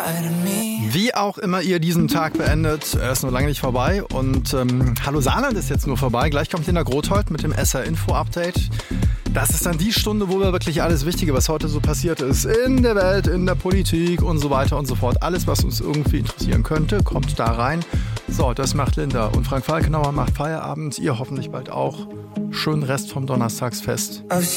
Wie auch immer ihr diesen Tag beendet, er ist noch lange nicht vorbei. Und Hallo Saarland ist jetzt nur vorbei. Gleich kommt Linda Grothold mit dem SR-Info-Update. Das ist dann die Stunde, wo wir wirklich alles Wichtige, was heute so passiert ist, in der Welt, in der Politik und so weiter und so fort. Alles, was uns irgendwie interessieren könnte, kommt da rein. So, das macht Linda. Und Frank Falkenauer macht Feierabend. Ihr hoffentlich bald auch. Schönen Rest vom Donnerstagsfest.